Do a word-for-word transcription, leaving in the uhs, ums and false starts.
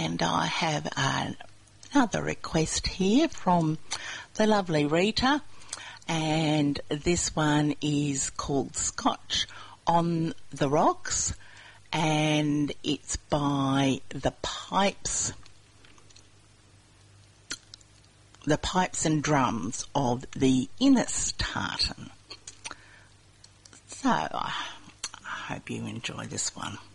And I have uh, another request here from the lovely Rita, and this one is called Scotch on the Rocks, and it's by the Pipes, the Pipes and Drums of the Innis Tartan. So I hope you enjoy this one.